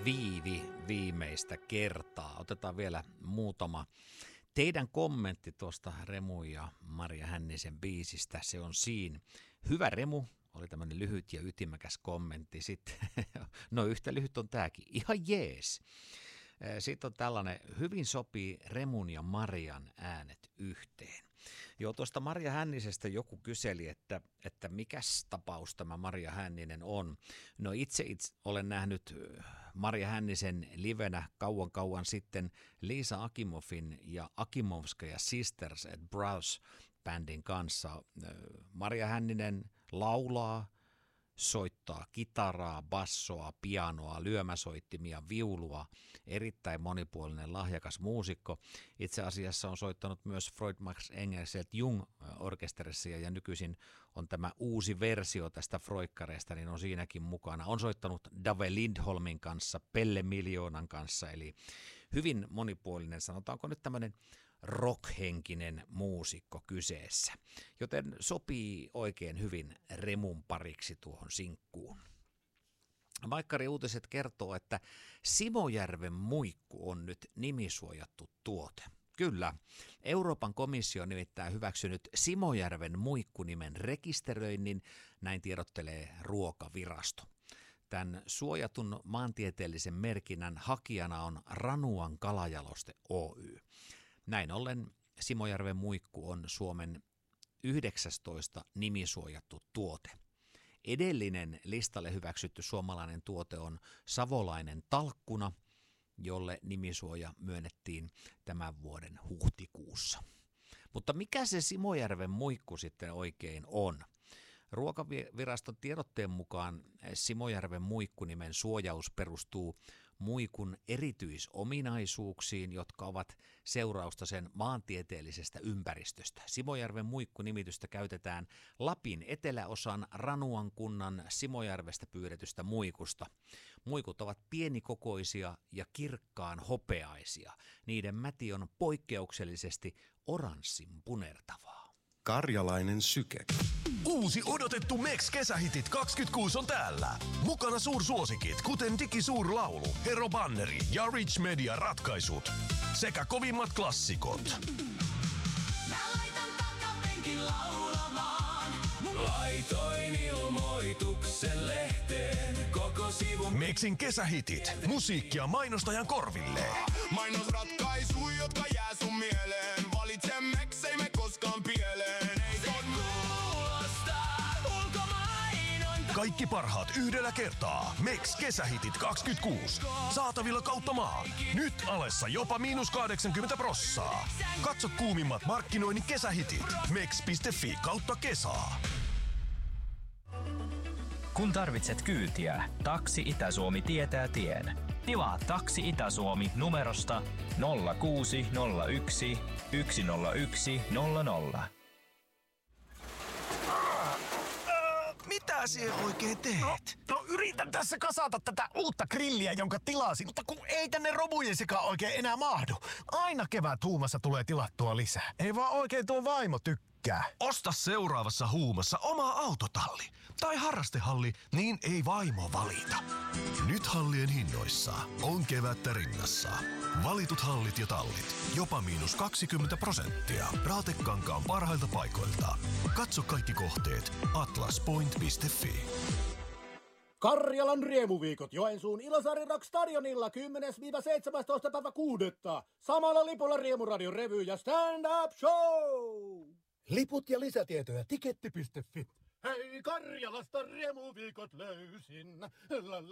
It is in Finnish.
viimeistä kertaa. Otetaan vielä muutama teidän kommentti tuosta Remu ja Marja Hännisen biisistä. Se on siinä. Hyvä Remu, oli tämmöinen lyhyt ja ytimäkäs kommentti. Sitten, no yhtä lyhyt on tämäkin. Ihan jees. Sitten on tällainen, hyvin sopii Remun ja Marjan äänet yhteen. Joo, tuosta Marja Hännisestä joku kyseli, että mikäs tapaus tämä Marja Hänninen on. No itse olen nähnyt Marja Hännisen livenä kauan sitten Liisa Akimovin ja Akimovskaja Sisters at Browse bändin kanssa. Marja Hänninen laulaa, soittaa kitaraa, bassoa, pianoa, lyömäsoittimia, viulua, erittäin monipuolinen, lahjakas muusikko. Itse asiassa on soittanut myös Freud Max Engelselt Jung-orkesterissa ja nykyisin on tämä uusi versio tästä Freudkareesta, niin on siinäkin mukana. On soittanut Dave Lindholmin kanssa, Pelle Miljoonan kanssa, eli hyvin monipuolinen, sanotaanko nyt tämmöinen rockhenkinen muusikko kyseessä, joten sopii oikein hyvin Remun pariksi tuohon sinkkuun. Maikkari Uutiset kertoo, että Simojärven muikku on nyt nimisuojattu tuote. Kyllä, Euroopan komissio on nimittäin hyväksynyt Simojärven muikkunimen rekisteröinnin, näin tiedottelee Ruokavirasto. Tämän suojatun maantieteellisen merkinnän hakijana on Ranuan kalajaloste Oy. Näin ollen Simojärven muikku on Suomen 19 nimisuojattu tuote. Edellinen listalle hyväksytty suomalainen tuote on savolainen talkkuna, jolle nimisuoja myönnettiin tämän vuoden huhtikuussa. Mutta mikä se Simojärven muikku sitten oikein on? Ruokaviraston tiedotteen mukaan Simojärven muikkunimen suojaus perustuu muikun erityisominaisuuksiin, jotka ovat seurausta sen maantieteellisestä ympäristöstä. Simojärven muikkunimitystä käytetään Lapin eteläosan Ranuan kunnan Simojärvestä pyydetystä muikusta. Muikut ovat pienikokoisia ja kirkkaan hopeaisia. Niiden mäti on poikkeuksellisesti oranssin punertavaa. Karjalainen syke. Uusi odotettu Mex kesähitit 26 on täällä. Mukana suursuosikit, kuten Digisuurlaulu, Hero Banneri ja Rich Media ratkaisut. Sekä kovimmat klassikot. Mä laitan takapenkin laulamaan. Laitoin ilmoituksen lehteen koko sivun. Mexin kesähitit. Musiikkia mainostajan korville. Mainosratkaisu, jotka jää sun mieleen. Valitse Mex, ei me koskaan pieleen. Kaikki parhaat yhdellä kertaa. Mex kesähitit 26. Saatavilla kautta maan. Nyt alessa jopa -80%. Katso kuumimmat markkinoinnin kesähitit. Mex.fi/kesä. Kun tarvitset kyytiä, Taksi Itä-Suomi tietää tien. Tilaa Taksi Itä-Suomi numerosta 0601 101 00. Mitä sinä oikein teet? No yritän tässä kasata tätä uutta grilliä, jonka tilasin, mutta kun ei tänne romujen sekaan oikein enää mahdu. Aina kevät huumassa tulee tilattua lisää. Ei vaan oikein tuo vaimo tykkää. Osta seuraavassa huumassa oma autotalli tai harrastehalli, niin ei vaimo valita. Nyt hallien hinnoissa on kevättä rinnassa. Valitut hallit ja tallit. Jopa -20%. Raatekankaan parhailta paikoilta. Katso kaikki kohteet atlaspoint.fi. Karjalan riemuviikot Joensuun Ilosaari Rock Stadionilla 10-17. Samalla lipulla Riemuradion revy ja stand-up show! Liput ja lisätietoja tiketti.fi. Hei, Karjalasta riemuviikot löysin.